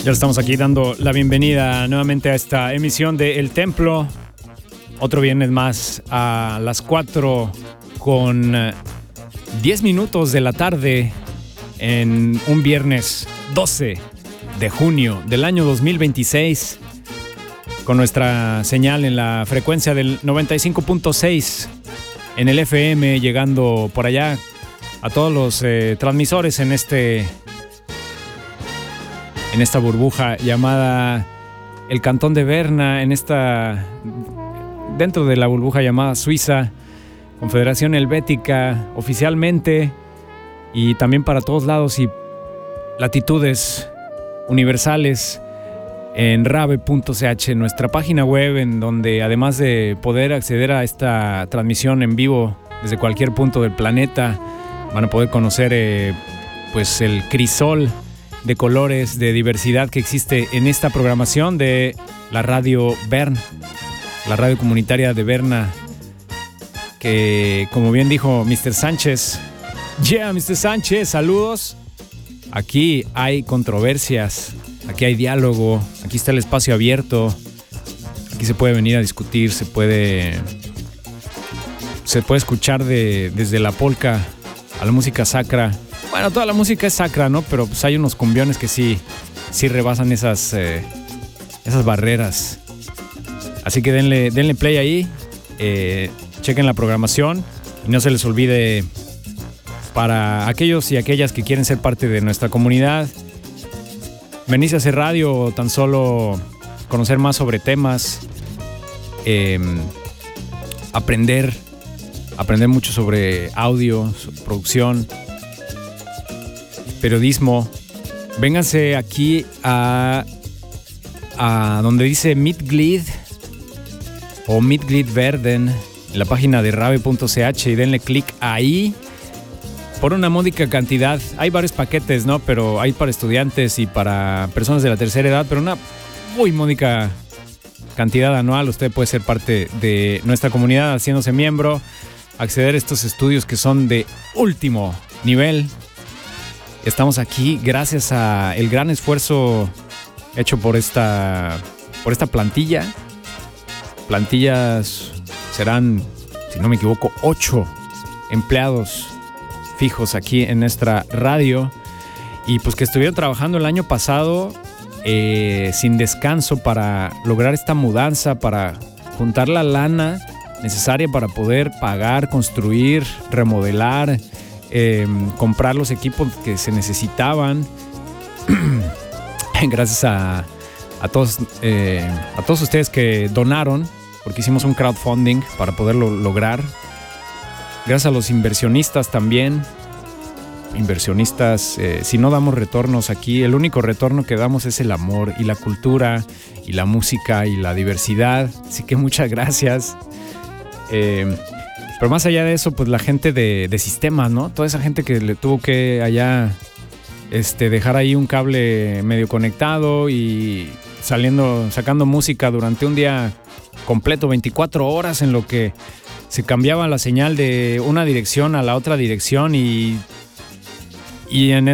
Ya estamos aquí dando la bienvenida nuevamente a esta emisión de El Templo. Otro viernes más a las 4 con 10 minutos de la tarde en un viernes 12 de junio del año 2026 con nuestra señal en la frecuencia del 95.6 en el FM, llegando por allá a todos los transmisores en esta burbuja llamada el Cantón de Berna, dentro de la burbuja llamada Suiza, Confederación Helvética oficialmente, y también para todos lados y latitudes universales en rave.ch, nuestra página web, en donde además de poder acceder a esta transmisión en vivo desde cualquier punto del planeta, van a poder conocer pues el crisol de colores, de diversidad que existe en esta programación de la radio Bern, la radio comunitaria de Berna, que como bien dijo Mr. Sánchez, Mr. Sánchez, saludos. Aquí hay controversias, aquí hay diálogo, aquí está el espacio abierto, aquí se puede venir a discutir, se puede escuchar desde la polka a la música sacra. Bueno, toda la música es sacra, ¿no? Pero pues hay unos cumbiones que sí rebasan esas barreras. Así que denle play ahí, chequen la programación y no se les olvide, para aquellos y aquellas que quieren ser parte de nuestra comunidad, venirse a hacer radio o tan solo conocer más sobre temas, aprender mucho sobre audio, sobre producción, periodismo. Vénganse aquí a donde dice Midglid o Midglid Verden, en la página de rave.ch, y denle clic ahí por una módica cantidad. Hay varios paquetes, ¿no? Pero hay para estudiantes y para personas de la tercera edad, pero una muy módica cantidad anual. Usted puede ser parte de nuestra comunidad haciéndose miembro, acceder a estos estudios que son de último nivel. Estamos aquí gracias a el gran esfuerzo hecho por esta plantilla. Plantillas serán, si no me equivoco, 8 empleados fijos aquí en nuestra radio, y pues que estuvieron trabajando el año pasado sin descanso para lograr esta mudanza, para juntar la lana necesaria para poder pagar, construir, remodelar, comprar los equipos que se necesitaban. Gracias a todos ustedes que donaron, porque hicimos un crowdfunding para poderlo lograr. Gracias a los inversionistas también. Si no damos retornos aquí, el único retorno que damos es el amor y la cultura y la música y la diversidad. Así que muchas gracias. Pero más allá de eso, pues la gente de sistemas, ¿no? Toda esa gente que le tuvo que allá dejar ahí un cable medio conectado y sacando música durante un día completo, 24 horas, en lo que se cambiaba la señal de una dirección a la otra dirección, y en